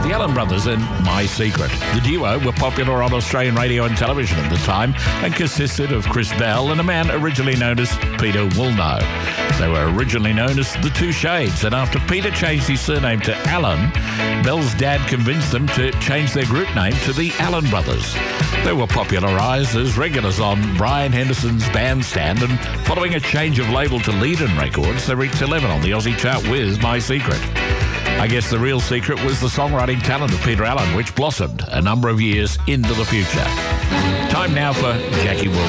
The Allen Brothers and My Secret. The duo were popular on Australian radio and television at the time and consisted of Chris Bell and a man originally known as Peter Woolnough. They were originally known as the Two Shades, and after Peter changed his surname to Allen, Bell's dad convinced them to change their group name to the Allen Brothers. They were popularised as regulars on Brian Henderson's Bandstand, and following a change of label to Leiden Records, they reached 11 on the Aussie chart with My Secret. I guess the real secret was the songwriting talent of Peter Allen, which blossomed a number of years into the future. Time now for Jackie Wilson.